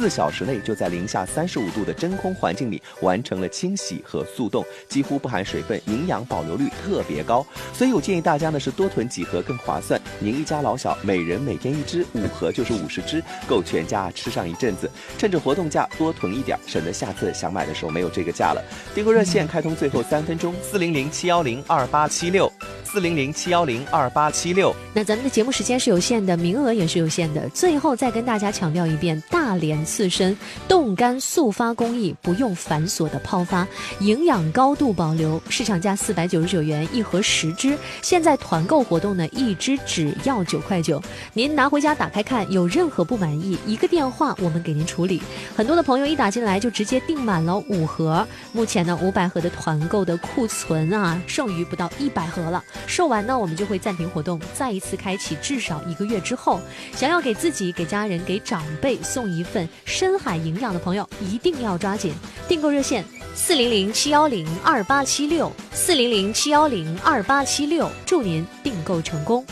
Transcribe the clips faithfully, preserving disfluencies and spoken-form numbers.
四小时内就在零下三十五度的真空环境里完成了清洗和速冻，几乎不含水分，营养保留率特别高。所以我建议大家呢是多囤几盒更划算。您一家老小每人每天一支，五盒就是五十支，够全家吃上一阵子。趁着活动价多囤一点，省得下次想买的时候没有这个价了。订购热线开通最后三分钟，四零零七幺零二八七六。四零零七幺零二八七六。 那咱们的节目时间是有限的，名额也是有限的。最后再跟大家强调一遍，大连刺身冻干速发工艺，不用繁琐的泡发，营养高度保留，市场价四百九十九元一盒十支，现在团购活动呢，一支只要九块九。您拿回家打开看，有任何不满意，一个电话我们给您处理。很多的朋友一打进来就直接订满了五盒，目前呢五百盒的团购的库存啊，剩余不到一百盒了。售完呢，我们就会暂停活动，再一次开启，至少一个月之后。想要给自己、给家人、给长辈送一份深海营养的朋友，一定要抓紧。订购热线四零零七幺零二八七六，四零零七幺零二八七六，祝您订购成功。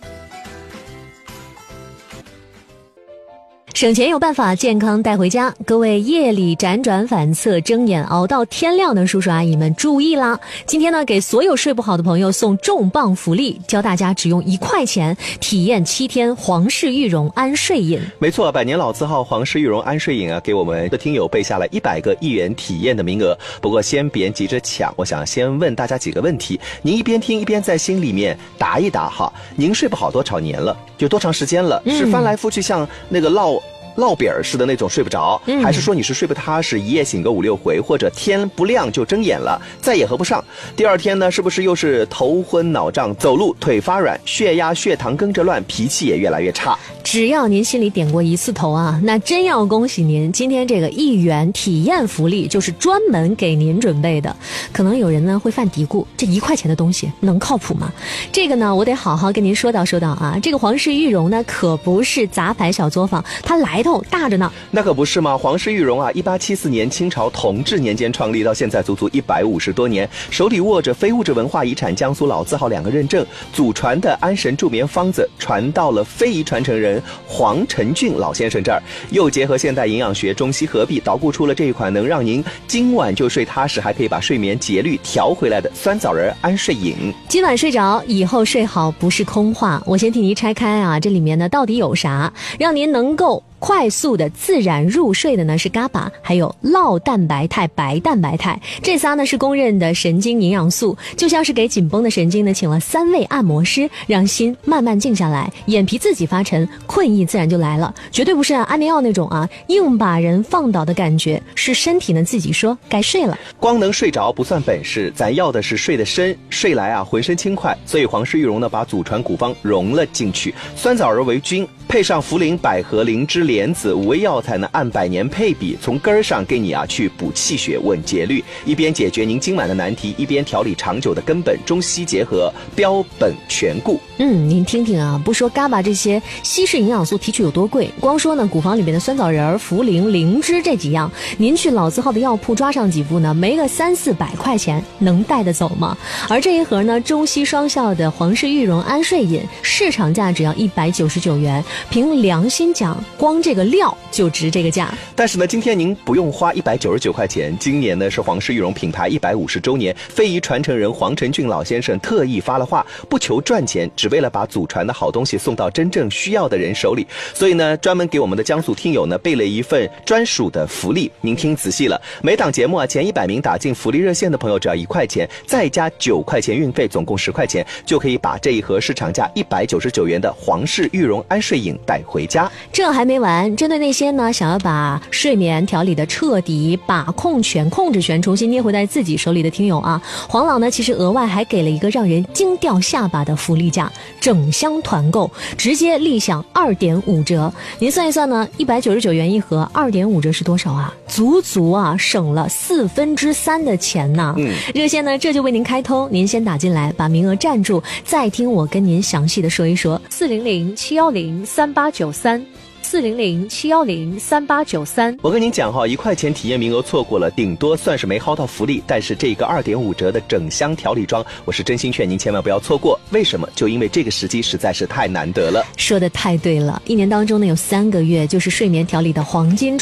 省钱有办法，健康带回家。各位夜里辗转反侧、睁眼熬到天亮的叔叔阿姨们注意啦！今天呢，给所有睡不好的朋友送重磅福利，教大家只用一块钱体验七天皇氏玉容安睡饮。 没错，百年老字号皇氏玉容安睡饮啊，给我们的听友备下了一百个一元体验的名额。不过先别急着抢，我想先问大家几个问题，您一边听一边在心里面答一答哈。您睡不好多少年了？有多长时间了？嗯、是翻来覆去像那个烙烙饼似的那种睡不着、嗯、还是说你是睡不踏实，一夜醒个五六回，或者天不亮就睁眼了再也合不上，第二天呢是不是又是头昏脑胀，走路腿发软，血压血糖跟着乱，脾气也越来越差？ 只要您心里点过一次头啊，那真要恭喜您，今天这个一元体验福利就是专门给您准备的。可能有人呢会犯嘀咕，这一块钱的东西能靠谱吗？这个呢我得好好跟您说道说道啊。这个皇氏玉容呢可不是杂牌小作坊，它来头大着呢。 那可不是吗？皇氏玉容啊，一八七四年清朝同治年间创立，到现在足足一百五十多年，手里握着非物质文化遗产江苏老字号两个认证，祖传的安神助眠方子传到了非遗传承人黄承俊老先生这儿，又结合现代营养学，中西合璧，捣鼓出了这一款能让您今晚就睡踏实，还可以把睡眠节律调回来的酸枣仁安睡饮。 今晚睡着，以后睡好不是空话。我先替您拆开啊，这里面呢到底有啥，让您能够快速的自然入睡的呢是嘎巴，还有酪蛋白肽、白蛋白肽，这仨呢是公认的神经营养素，就像是给紧绷的神经呢请了三位按摩师，让心慢慢静下来，眼皮自己发沉，困意自然就来了。绝对不是安眠药那种啊硬把人放倒的感觉，是身体呢自己说该睡了。 光能睡着不算本事，咱要的是睡得深，睡来啊浑身轻快。所以皇氏玉容呢把祖传古方融了进去，酸枣仁为君，配上茯苓、百合、灵芝、莲子五味药材呢，按百年配比，从根儿上给你啊去补气血、稳节律，一边解决您今晚的难题，一边调理长久的根本，中西结合，标本全顾。 嗯，您听听啊，不说嘎巴这些西式营养素提取有多贵，光说呢古方里面的酸枣仁、茯苓、灵芝这几样，您去老字号的药铺抓上几副呢，没个三四百块钱能带得走吗？而这一盒呢中西双效的皇氏玉容安睡饮，市场价只要一百九十九元，凭良心讲，光这个料就值这个价。 但是呢，今天您不用花一百九十九块钱，今年呢是皇氏玉容品牌一百五十周年，非遗传承人黄承俊老先生特意发了话，不求赚钱，只为了把祖传的好东西送到真正需要的人手里。所以呢，专门给我们的江苏听友呢备了一份专属的福利，您听仔细了，每档节目啊前一百名打进福利热线的朋友只要一块钱，再加九块钱运费，总共十块钱，就可以把这一盒市场价一百九十九元的皇氏玉容安睡饮带回家。 这还没完，针对那些呢想要把睡眠调理的彻底，把控权、控制权重新捏回在自己手里的听友啊，黄老呢其实额外还给了一个让人惊掉下巴的福利价，整箱团购直接立享二点五折。您算一算呢，一百九十九元一盒，二点五折是多少啊？足足啊省了四分之三的钱呢。嗯，热线呢这就为您开通，您先打进来，把名额占住，再听我跟您详细的说一说。四零零七幺零三八九三。四零零七幺零三八九三。 我跟您讲哈，一块钱体验名额错过了，顶多算是没薅到福利。但是这个二点五折的整箱调理装，我是真心劝您千万不要错过。为什么？就因为这个时机实在是太难得了。 说的太对了，一年当中呢有三个月就是睡眠调理的黄金